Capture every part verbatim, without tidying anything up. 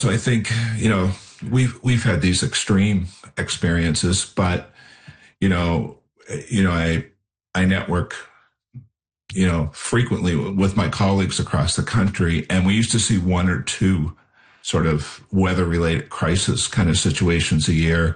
So I think, you know, we've we've had these extreme experiences, but you know, you know, I I network, you know, frequently with my colleagues across the country, and we used to see one or two sort of weather-related crisis kind of situations a year,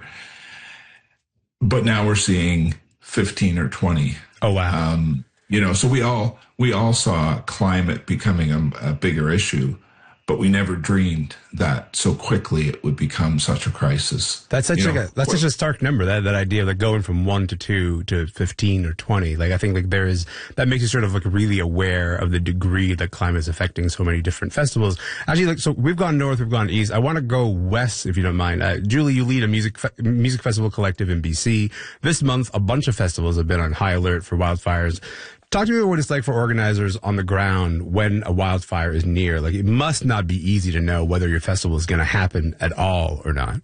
but now we're seeing fifteen or twenty. Oh wow! Um, you know, so we all we all saw climate becoming a, a bigger issue, but we never dreamed that so quickly it would become such a crisis. That's such you like know, a that's such a stark number. That that idea of like going from one to two to fifteen or twenty. Like I think like there is that makes you sort of like really aware of the degree that climate is affecting so many different festivals. Actually, like so we've gone north, we've gone east. I want to go west if you don't mind. Uh, Julie, you lead a music fe- music festival collective in B C. This month, a bunch of festivals have been on high alert for wildfires. Talk to me about what it's like for organizers on the ground when a wildfire is near. Like, it must not be easy to know whether your festival is going to happen at all or not.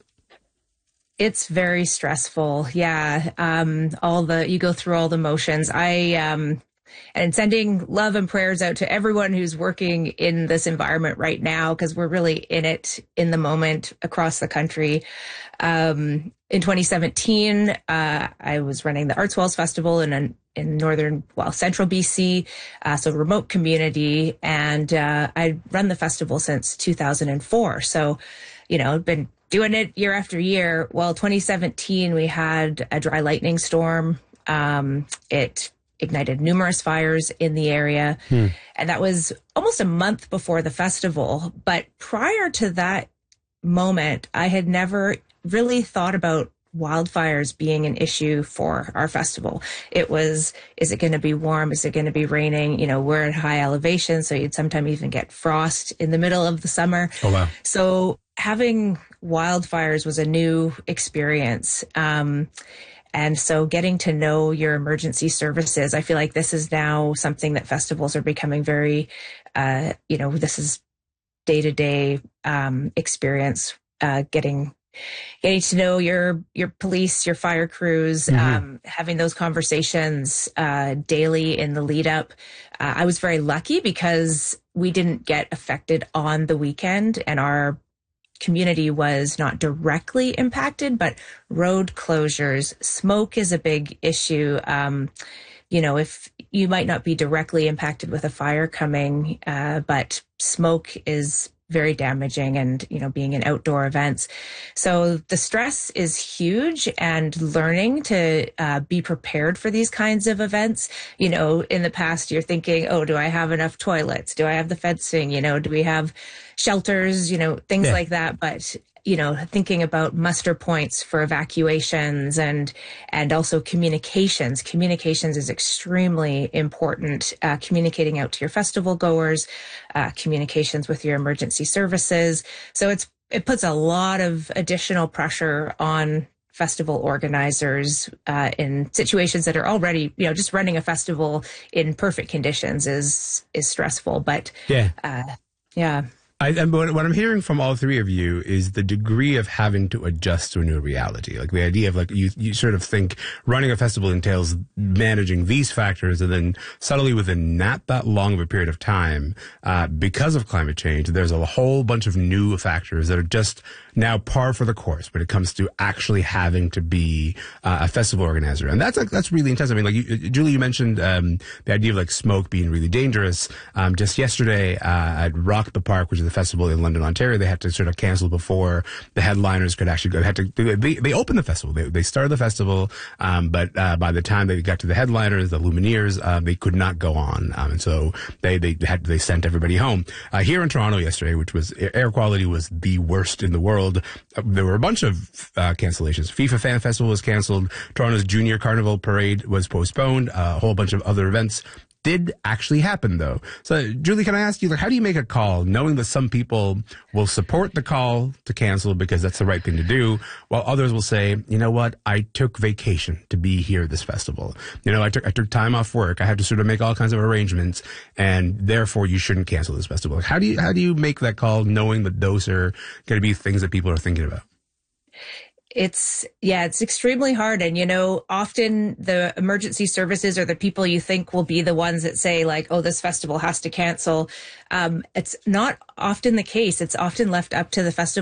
It's very stressful. Yeah. Um, all the, you go through all the motions. I, um, and sending love and prayers out to everyone who's working in this environment right now, because we're really in it in the moment across the country. Um, in twenty seventeen, uh, I was running the Arts Wells Festival in an in northern, well, central B C, uh, so remote community. And uh, I'd run the festival since two thousand four. So, you know, been doing it year after year. Well, twenty seventeen, we had a dry lightning storm. Um, it ignited numerous fires in the area. Hmm. And that was almost a month before the festival. But prior to that moment, I had never really thought about wildfires being an issue for our festival. It was, is it going to be warm? Is it going to be raining? You know, we're at high elevation, so you'd sometimes even get frost in the middle of the summer. Oh, wow. So having wildfires was a new experience. Um, and so getting to know your emergency services, I feel like this is now something that festivals are becoming very, uh, you know, this is day-to-day um, experience, uh, getting getting to know your your police, your fire crews, mm-hmm. um, having those conversations uh, daily in the lead up. Uh, I was very lucky because we didn't get affected on the weekend, and our community was not directly impacted, but road closures, smoke is a big issue. Um, you know, if you might not be directly impacted with a fire coming, uh, but smoke is very damaging, and, you know, being in outdoor events. So the stress is huge, and learning to uh, be prepared for these kinds of events. You know, in the past, you're thinking, oh, do I have enough toilets? Do I have the fencing? You know, do we have shelters? You know, things yeah. like that. But, you know, thinking about muster points for evacuations and and also communications. Communications is extremely important. Uh, communicating out to your festival goers, uh, communications with your emergency services. So it's it puts a lot of additional pressure on festival organizers uh, in situations that are already, you know, just running a festival in perfect conditions is is stressful. But yeah, uh, yeah. I, and what, what I'm hearing from all three of you is the degree of having to adjust to a new reality. Like the idea of like you, you sort of think running a festival entails managing these factors, and then suddenly within not that long of a period of time, uh, because of climate change, there's a whole bunch of new factors that are just now par for the course when it comes to actually having to be uh, a festival organizer. And that's like, that's really intense. I mean, like you, Julie, you mentioned um, the idea of like smoke being really dangerous. Um, just yesterday uh, at Rock the Park, which is a festival in London, Ontario, they had to sort of cancel before the headliners could actually go. They had to. They, they opened the festival. They, they started the festival, um, but uh, by the time they got to the headliners, the Lumineers, uh, they could not go on, um, and so they they had they sent everybody home. Uh, here in Toronto yesterday, which was air quality was the worst in the world. Uh, there were a bunch of uh, cancellations. FIFA Fan Festival was canceled. Toronto's Junior Carnival Parade was postponed. Uh, a whole bunch of other events did actually happen, though. So, Julie, can I ask you, like, how do you make a call knowing that some people will support the call to cancel because that's the right thing to do, while others will say, you know what, I took vacation to be here at this festival. You know, I took I took time off work. I had to sort of make all kinds of arrangements, and therefore you shouldn't cancel this festival. Like, how do you how do you make that call knowing that those are going to be things that people are thinking about? It's, yeah, it's extremely hard. And, you know, often the emergency services are the people you think will be the ones that say like, oh, this festival has to cancel. Um, it's not often the case. It's often left up to the festival